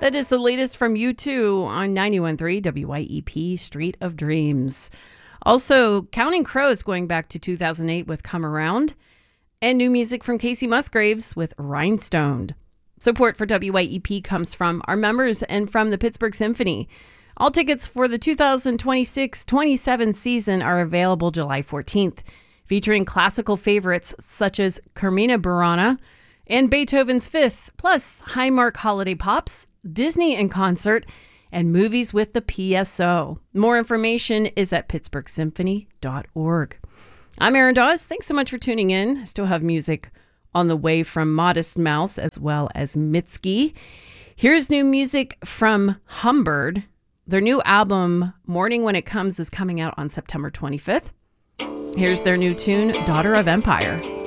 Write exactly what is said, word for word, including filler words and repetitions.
That is the latest from U two on ninety-one point three W Y E P, Street of Dreams. Also, Counting Crows going back to two thousand eight with Come Around. And new music from Casey Musgraves with Rhinestoned. Support for W Y E P comes from our members and from the Pittsburgh Symphony. All tickets for the two thousand twenty-six twenty-seven season are available July fourteenth, featuring classical favorites such as Carmina Burana and Beethoven's Fifth, plus Highmark Holiday Pops, Disney in Concert, and movies with the P S O. More information is at pittsburgh symphony dot org. I'm Erin Dawes. Thanks so much for tuning in. I still have music on the way from Modest Mouse as well as Mitski. Here's new music from Humbird. Their new album, Morning When It Comes, is coming out on September twenty-fifth. Here's their new tune, Daughter of Empire.